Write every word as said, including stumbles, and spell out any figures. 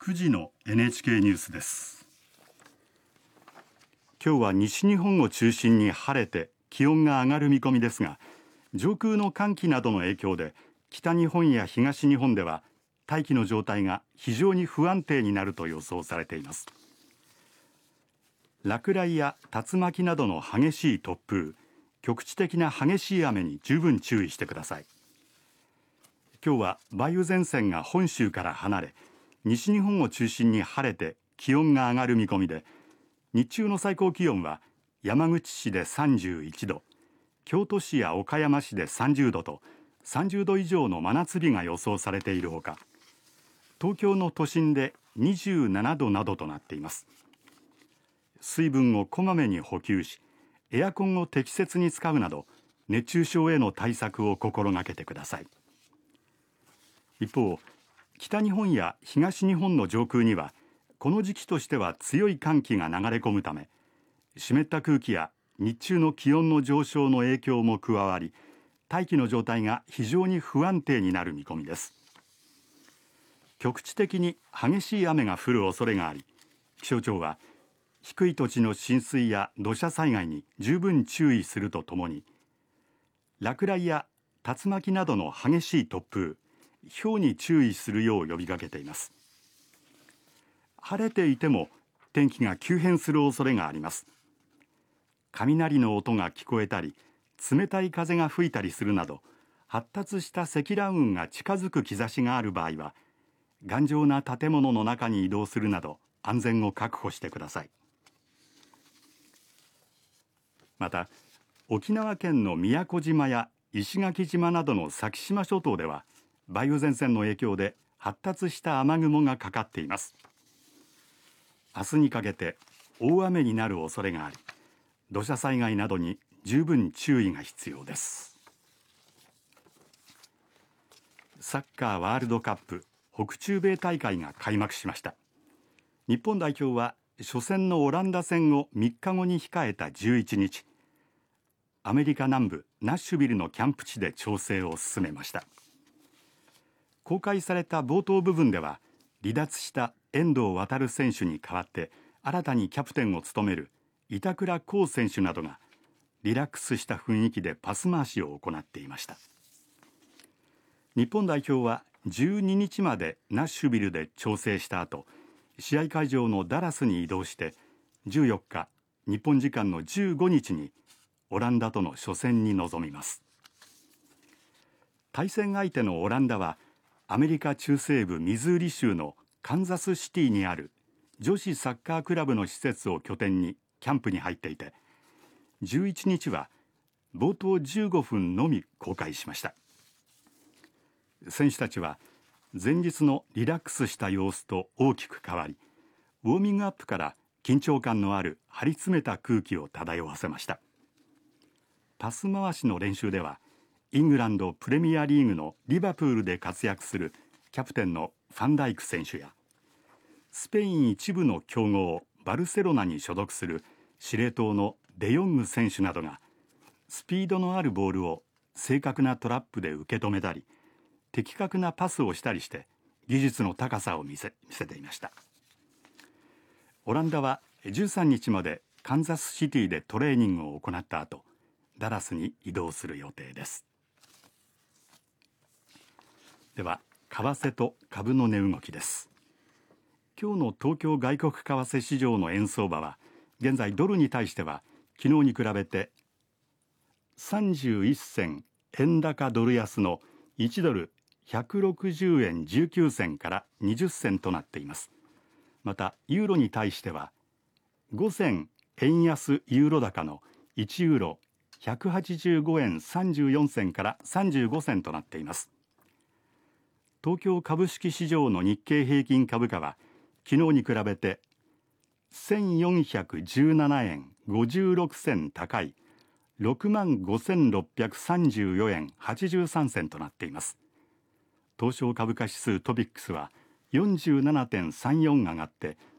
くじの エヌエイチケー ニュースです。今日は西日本を中心に晴れて気温が上がる見込みですが、上空の寒気などの影響で北日本や東日本では大気の状態が非常に不安定になると予想されています。落雷や竜巻などの激しい突風、局地的な激しい雨に十分注意してください。今日は梅雨前線が本州から離れ、西日本を中心に晴れて気温が上がる見込みで、日中の最高気温は山口市でさんじゅういちど、京都市や岡山市でさんじゅうどとさんじゅうど以上の真夏日が予想されているほか、東京の都心でにじゅうななどなどとなっています。水分をこまめに補給し、エアコンを適切に使うなど熱中症への対策を心がけてください。一方、北日本や東日本の上空にはこの時期としては強い寒気が流れ込むため、湿った空気や日中の気温の上昇の影響も加わり、大気の状態が非常に不安定になる見込みです。局地的に激しい雨が降る恐れがあり、気象庁は低い土地の浸水や土砂災害に十分注意するとともに、落雷や竜巻などの激しい突風、雹に注意するよう呼びかけています。晴れていても天気が急変する恐れがあります。雷の音が聞こえたり、冷たい風が吹いたりするなど、発達した積乱雲が近づく兆しがある場合は、頑丈な建物の中に移動するなど安全を確保してください。また、沖縄県の宮古島や石垣島などの先島諸島では、梅雨前線の影響で発達した雨雲がかかっています。明日にかけて大雨になる恐れがあり、土砂災害などに十分注意が必要です。サッカーワールドカップ北中米大会が開幕しました。日本代表は初戦のオランダ戦をみっかごに控えたじゅういちにち、アメリカ南部ナッシュビルのキャンプ地で調整を進めました。公開された冒頭部分では、離脱した遠藤航選手に代わって新たにキャプテンを務める板倉滉選手などがリラックスした雰囲気でパス回しを行っていました。日本代表はじゅうににちまでナッシュビルで調整した後、試合会場のダラスに移動してじゅうよっか、日本時間のじゅうごにちにオランダとの初戦に臨みます。対戦相手のオランダはアメリカ中西部ミズーリ州のカンザスシティにある女子サッカークラブの施設を拠点にキャンプに入っていて、じゅういちにちは冒頭じゅうごふんのみ公開しました。選手たちは前日のリラックスした様子と大きく変わり、ウォーミングアップから緊張感のある張り詰めた空気を漂わせました。パス回しの練習では、イングランドプレミアリーグのリバプールで活躍するキャプテンのファンダイク選手や、スペイン一部の強豪バルセロナに所属する司令塔のデヨング選手などがスピードのあるボールを正確なトラップで受け止めたり、的確なパスをしたりして技術の高さを見せ、見せていました。オランダはじゅうさんにちまでカンザスシティでトレーニングを行った後、ダラスに移動する予定です。では、為替と株の値動きです。今日の東京外国為替市場の円相場は、現在ドルに対しては昨日に比べてさんじゅういっせん円高ドル安のいちドルひゃくろくじゅうえんじゅうきゅうせんからにじゅっせんとなっています。またユーロに対してはごせん円安ユーロ高のいちユーロひゃくはちじゅうごえんさんじゅうよんせんからさんじゅうごせんとなっています。東京株式市場の日経平均株価は昨日に比べてせんよんひゃくじゅうななえんごじゅうろくせん高い ろくまんごせんろっぴゃくさんじゅうよえんはちじゅうさんせんとなっています。東証株価指数トピックスは よんじゅうななてんさんよん 上がって